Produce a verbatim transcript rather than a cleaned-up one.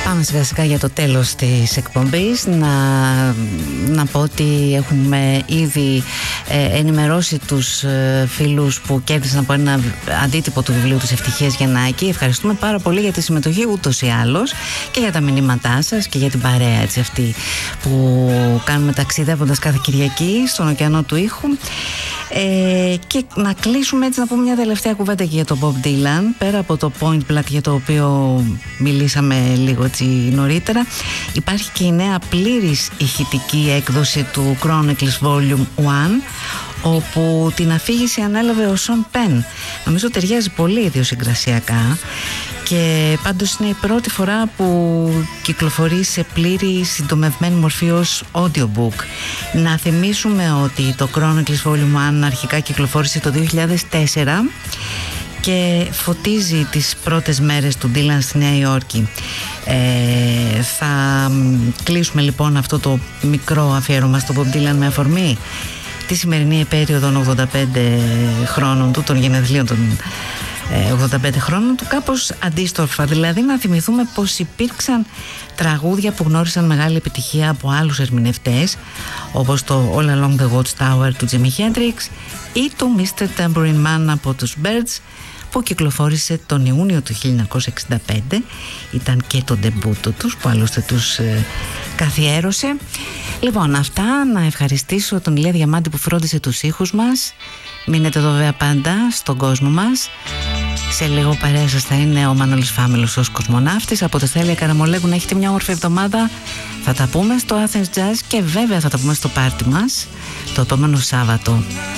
Πάμε σιγά σιγά για το τέλος της εκπομπής. Να, να πω ότι έχουμε ήδη ε, ενημερώσει τους ε, φίλους που κέρδισαν από ένα αντίτυπο του βιβλίου τους Ευτυχίας Γιαννάκη. Ευχαριστούμε πάρα πολύ για τη συμμετοχή ούτως ή άλλως και για τα μηνύματά σας και για την παρέα έτσι, αυτή που κάνουμε ταξιδεύοντας κάθε Κυριακή στον ωκεανό του ήχου. Ε, και να κλείσουμε έτσι, να πούμε μια τελευταία κουβέντα και για τον Bob Dylan, πέρα από το Point Blank για το οποίο μιλήσαμε λίγο έτσι νωρίτερα. Υπάρχει και η νέα πλήρης ηχητική έκδοση του Chronicles Volume ένα, όπου την αφήγηση ανέλαβε ο Σον Πεν. Νομίζω ταιριάζει πολύ ιδιοσυγκρασιακά και πάντως είναι η πρώτη φορά που κυκλοφορεί σε πλήρη συντομευμένη μορφή ως audiobook. Να θυμίσουμε ότι το Chronicles Volume ένα αρχικά κυκλοφόρησε το δύο χιλιάδες τέσσερα και φωτίζει τις πρώτες μέρες του Dylan στη Νέα Υόρκη. Ε, θα κλείσουμε λοιπόν αυτό το μικρό αφιέρωμα στο Bob Dylan με αφορμή τη σημερινή επέτειο των ογδόντα πέντε χρόνων του, των γενεθλίων των ογδόντα πέντε χρόνων του, κάπως αντίστροφα. Δηλαδή να θυμηθούμε πως υπήρξαν τραγούδια που γνώρισαν μεγάλη επιτυχία από άλλους ερμηνευτές, όπως το All Along the Watchtower του Jimi Hendrix ή το μίστερ Tambourine Man από τους Byrds, που κυκλοφόρησε τον Ιούνιο του χίλια εννιακόσια εξήντα πέντε. Ήταν και το ντεμπούτο τους που άλλωστε τους ε, καθιέρωσε. Λοιπόν, αυτά. Να ευχαριστήσω τον Ηλία Διαμάντη που φρόντισε τους ήχους μας. Μείνετε εδώ βέβαια πάντα στον κόσμο μας. Σε λίγο παρέα σας θα είναι ο Μανώλης Φάμελος ως κοσμοναύτης. Από το Στέλια Καραμολέγου. Να έχετε μια όμορφη εβδομάδα. Θα τα πούμε στο Athens Jazz και βέβαια θα τα πούμε στο πάρτι μας το επόμενο Σάββατο.